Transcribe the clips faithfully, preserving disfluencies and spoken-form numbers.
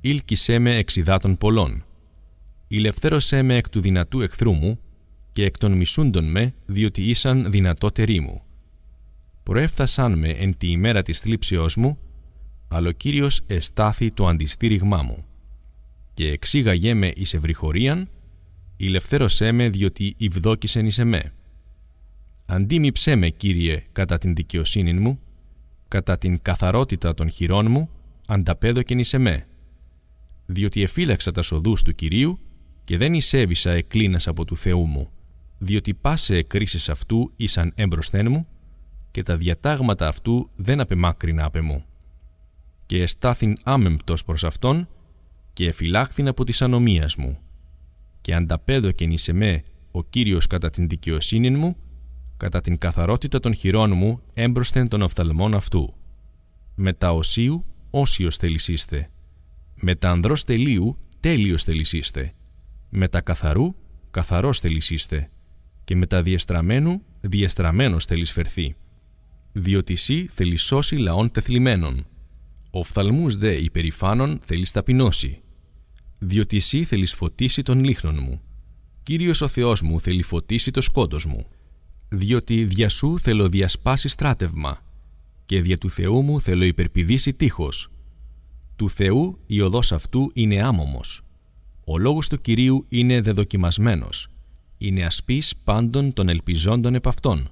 ήλκησέ με εξ υδάτων πολλών. Ηλευθέρωσέ με εκ του δυνατού εχθρού μου και εκ των μισούντων με, διότι ήσαν δυνατότεροι μου. Προέφθασαν με εν τη ημέρα της θλίψεώς μου, αλλά ο Κύριος εστάθη το αντιστήριγμά μου. Και εξήγαγέ με εις ευρυχωρίαν, ηλευθέρωσέ με, διότι ευδόκησεν εις εμέ. Αντίμιψέ με, Κύριε, κατά την δικαιοσύνη μου, κατά την καθαρότητα των χειρών μου, ανταπέδοκεν εις εμέ. Διότι εφύλαξα τα οδούς του Κυρίου και δεν εισέβησα εκκλίνας από του Θεού μου, διότι πάσε εκκρίσεις αυτού ήσαν έμπροσθέν μου και τα διατάγματα αυτού δεν απεμάκρυνα απ' εμού. Και εστάθην άμεμπτος προς αυτόν και εφυλάχθην από της ανομίας μου και ανταπέδοκεν εις εμέ ο Κύριος κατά την δικαιοσύνη μου, κατά την καθαρότητα των χειρών μου έμπροσθεν των οφθαλμών αυτού. Με τα οσίου όσιος θελησίστε, με τα ανδρός τελείου τέλειος θελησίστε, με τα καθαρού καθαρός θελησίστε και με τα διεστραμμένου διεστραμμένος θελισφερθεί. Διότι σύ θέλεις σώσει λαών τεθλιμμένων, οφθαλμούς δε υπερηφάνων θέλεις ταπεινώσει. Διότι σύ θέλεις φωτίσει τον λίχνον μου, Κύριος ο Θεός μου θέλει φωτίσει το σκότος μου. Διότι δια σου θέλω διασπάσει στράτευμα και δια του Θεού μου θέλω υπερπηδήσει τείχος. Του Θεού η οδός αυτού είναι άμωμος. Ο λόγος του Κυρίου είναι δεδοκιμασμένος. Είναι ασπής πάντων των ελπιζόντων επ' αυτόν.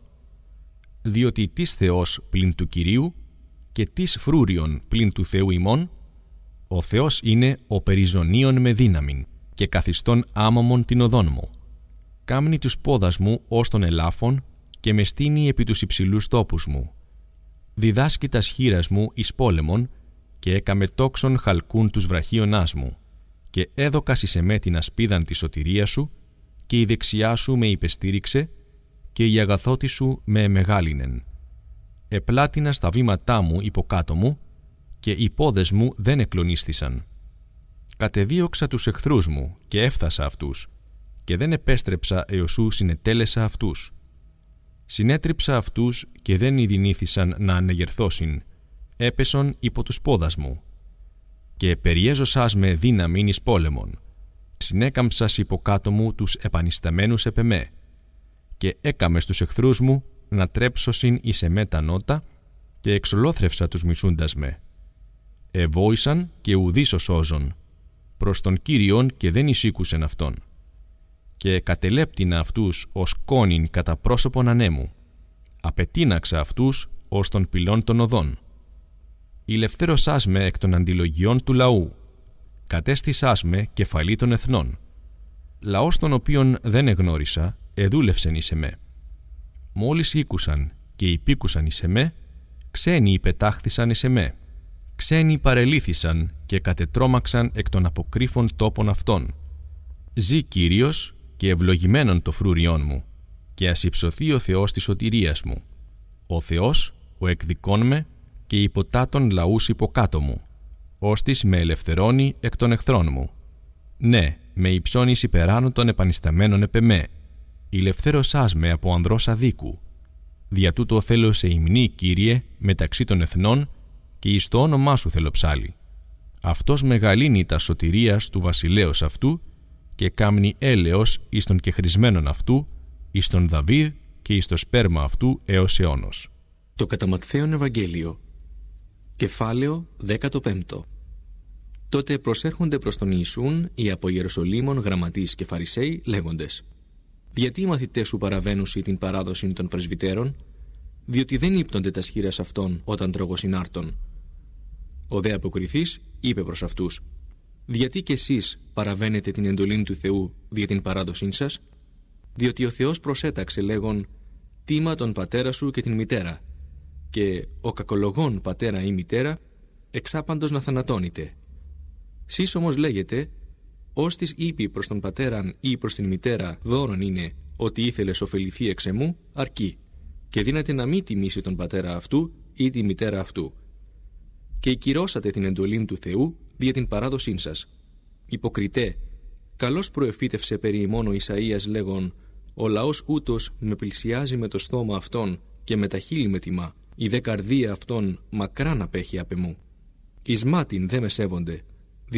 Διότι τις Θεός πλην του Κυρίου και τις φρούριον πλην του Θεού ημών, ο Θεός είναι ο περιζωνίων με δύναμην και καθιστών άμωμον την οδόν μου. Κάμνει τους πόδας μου ως των ελάφων και με στείνει επί τους υψηλούς τόπους μου. Διδάσκει τας χείρας μου εις πόλεμον και έκαμε τόξον χαλκούν τους βραχίονάς μου και έδωκας εις εμέ την ασπίδαν της σωτηρίας σου και η δεξιά σου με υπεστήριξε και η αγαθότη σου με εμεγάλινεν. Επλάτινα στα βήματά μου υποκάτω μου και οι πόδες μου δεν εκλονίστησαν. Κατεδίωξα τους εχθρούς μου και έφθασα αυτούς και δεν επέστρεψα έως ου συνετέλεσα αυτούς. Συνέτριψα αυτούς και δεν ειδηνήθησαν να ανεγερθώσιν, έπεσον υπό τους πόδας μου. Και περιέζωσάς με δύναμην εις πόλεμον. Συνέκαμψας υποκάτω μου τους επανισταμένους επ' εμέ. Και έκαμες τους εχθρούς μου να τρέψωσιν εις εμέ τα νότα και εξολόθρευσα τους μισούντας με. Εβόησαν και ουδείς ως σώζον, προς τον Κύριον και δεν εισήκουσεν αυτόν. Και κατελέπτηνα αυτούς ως κόνην κατά πρόσωπον ανέμου. Απετείναξα αυτούς ως των πυλών των οδών. Ηλευθέρωσάς με εκ των αντιλογιών του λαού. Κατέστησάς με κεφαλή των εθνών. Λαός τον οποίον δεν εγνώρισα, εδούλευσεν εις εμέ. Μόλις ήκουσαν και υπήκουσαν εις εμέ, ξένοι υπετάχθησαν εις εμέ. Ξένοι παρελήθησαν και κατετρώμαξαν εκ των αποκρύφων τόπων αυτών. Ζή Κύριος και ευλογημένον το φρούριόν μου, και ας υψωθεί ο Θεός της σωτηρίας μου. Ο Θεός, ο εκδικών με, και υποτάτων λαούς υποκάτω μου, ώστις με ελευθερώνει εκ των εχθρών μου. Ναι, με υψώνεις υπεράνω των επανισταμένων επ' εμέ. Ηλευθέρωσάς με από ανδρός αδίκου. Δια τούτο θέλω σε υμνή, Κύριε, μεταξύ των εθνών, και εις το όνομά σου θέλω ψάλι. Αυτός μεγαλύνει τα σωτηρίας του βασιλέως αυτού και κάμνει έλεος εις των κεχρισμένων αυτού, εις τον Δαβίδ και εις το σπέρμα αυτού έως αιώνος. Το κατά Ματθαίον Ευαγγέλιο, κεφάλαιο δέκατο πέμπτο. Τότε προσέρχονται προς τον Ιησούν οι από Ιεροσολύμων γραμματείς και Φαρισαίοι λέγοντες: «Γιατί οι μαθητές σου παραβαίνουσι την παράδοση των πρεσβυτέρων, διότι δεν ύπτονται τα σχήρας αυτών όταν τρογοσυνάρτων». Ο δε αποκριθής είπε προς αυτούς: «Γιατί κι εσείς παραβαίνετε την εντολή του Θεού δια την παράδοσή σας? Διότι ο Θεός προσέταξε λέγον: τίμα τον πατέρα σου και την μητέρα, και ο κακολογών πατέρα ή μητέρα εξάπαντος να θανατώνεται. Σεις όμως λέγετε, ως της είπε προς τον πατέραν ή προς την μητέρα δώρον είναι ότι ήθελες ωφεληθεί εξ εμού, αρκεί, και δύναται να μην τιμήσει τον πατέρα αυτού ή τη μητέρα αυτού. Και εκυρώσατε την εντολή του Θεού δια την παράδοσή σας. Υποκριτέ, καλώς προεφήτευσε περί ημών ο Ισαΐας λέγον: ο λαός ούτως με πλησιάζει με το στόμα αυτόν και με τα χείλη με τιμά, η δε καρδία αυτών μακράν απέχει απ' εμού. Εις μάτιν δε με σέβονται,